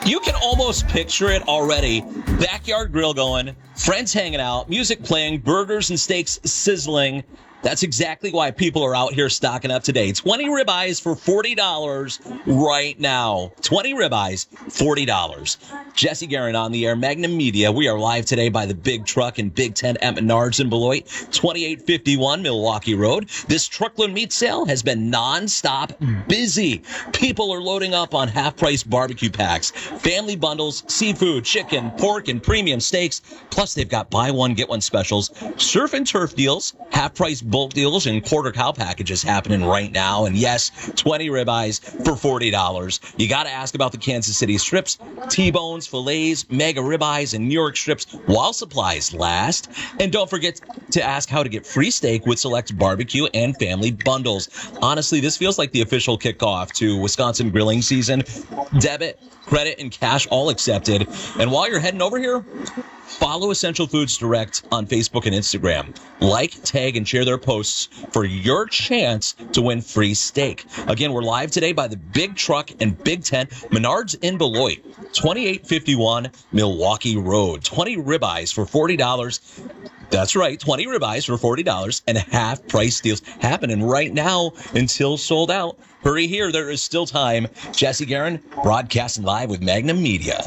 You can almost picture it already. Backyard grill going, friends hanging out, music playing, burgers and steaks sizzling. That's exactly why people are out here stocking up today. 20 ribeyes for $40 right now. 20 ribeyes, $40. Jesse Guerin on the air, Magnum Media. We are live today by the Big Truck and Big Tent at Menards in Beloit, 2851 Milwaukee Road. This truckload meat sale has been nonstop busy. People are loading up on half-price barbecue packs, family bundles, seafood, chicken, pork, and premium steaks. Plus, they've got buy one, get one specials, surf and turf deals, half-price bulk deals, and quarter cow packages happening right now. And yes, 20 ribeyes for $40. You got to ask about the Kansas City strips, T-bones, fillets, mega ribeyes, and New York strips while supplies last. And don't forget to ask how to get free steak with select barbecue and family bundles. Honestly, this feels like the official kickoff to Wisconsin grilling season. Debit, credit, and cash all accepted. And while you're heading over here, follow Essential Foods Direct on Facebook and Instagram. Like, tag, and share their posts for your chance to win free steak. Again, we're live today by the Big Truck and Big Tent, Menards in Beloit, 2851 Milwaukee Road. 20 ribeyes for $40. That's right, 20 ribeyes for $40 and half price deals happening right now until sold out. Hurry here, there is still time. Jesse Guerin, broadcasting live with Magnum Media.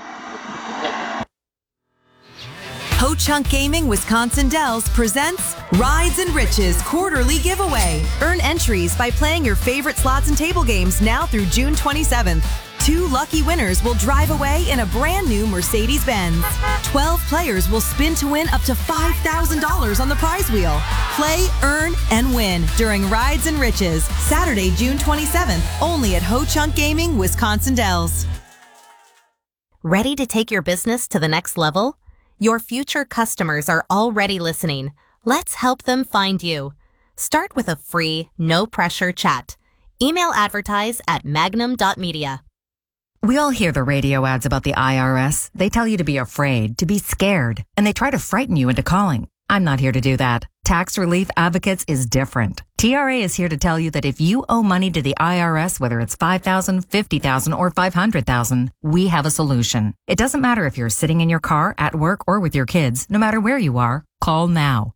Ho-Chunk Gaming Wisconsin Dells presents Rides and Riches quarterly giveaway. Earn entries by playing your favorite slots and table games now through June 27th. 2 lucky winners will drive away in a brand new Mercedes-Benz. 12 players will spin to win up to $5,000 on the prize wheel. Play, earn, and win during Rides and Riches, Saturday, June 27th, only at Ho-Chunk Gaming Wisconsin Dells. Ready to take your business to the next level? Your future customers are already listening. Let's help them find you. Start with a free, no-pressure chat. Email advertise at magnum.media. We all hear the radio ads about the IRS. They tell you to be afraid, to be scared, and they try to frighten you into calling. I'm not here to do that. Tax Relief Advocates is different. TRA is here to tell you that if you owe money to the IRS, whether it's $5,000, $50,000, or $500,000, we have a solution. It doesn't matter if you're sitting in your car, at work, or with your kids. No matter where you are, call now.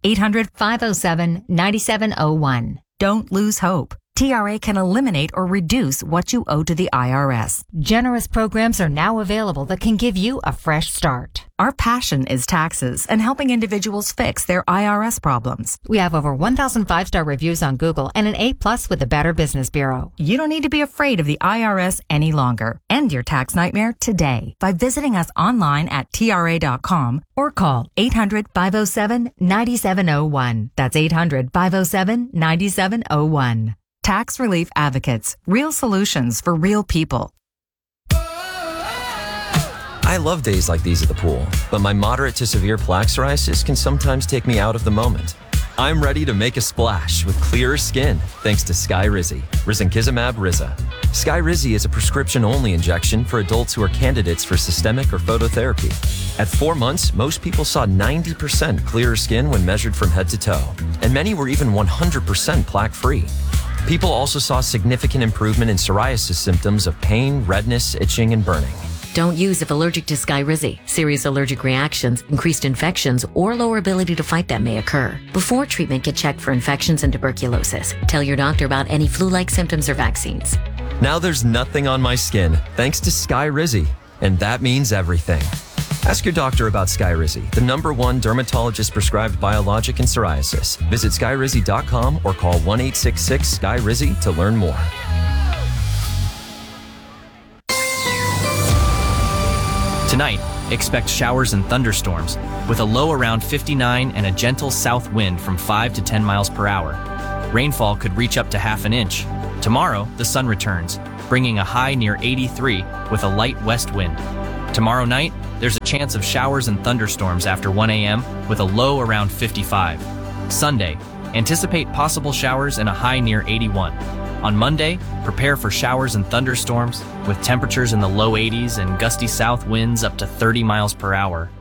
800-507-9701. Don't lose hope. TRA can eliminate or reduce what you owe to the IRS. Generous programs are now available that can give you a fresh start. Our passion is taxes and helping individuals fix their IRS problems. We have over 1,000 5-star reviews on Google and an A+ with the Better Business Bureau. You don't need to be afraid of the IRS any longer. End your tax nightmare today by visiting us online at TRA.com or call 800-507-9701. That's 800-507-9701. Tax Relief Advocates. Real solutions for real people. I love days like these at the pool, but my moderate to severe plaque psoriasis can sometimes take me out of the moment. I'm ready to make a splash with clearer skin thanks to Skyrizi, risankizumab Riza. Skyrizi is a prescription-only injection for adults who are candidates for systemic or phototherapy. At 4 months, most people saw 90% clearer skin when measured from head to toe, and many were even 100% plaque-free. People also saw significant improvement in psoriasis symptoms of pain, redness, itching, and burning. Don't use if allergic to Skyrizi. Serious allergic reactions, increased infections, or lower ability to fight them may occur. Before treatment, get checked for infections and tuberculosis. Tell your doctor about any flu-like symptoms or vaccines. Now there's nothing on my skin thanks to Skyrizi, and that means everything. Ask your doctor about Skyrizi, the #1 dermatologist-prescribed biologic in psoriasis. Visit Skyrizi.com or call 1-866-SKY-RIZI to learn more. Tonight, expect showers and thunderstorms with a low around 59 and a gentle south wind from 5 to 10 miles per hour. Rainfall could reach up to half an inch. Tomorrow, the sun returns, bringing a high near 83 with a light west wind. Tomorrow night, there's a chance of showers and thunderstorms after 1 a.m. with a low around 55. Sunday, anticipate possible showers and a high near 81. On Monday, prepare for showers and thunderstorms with temperatures in the low 80s and gusty south winds up to 30 miles per hour.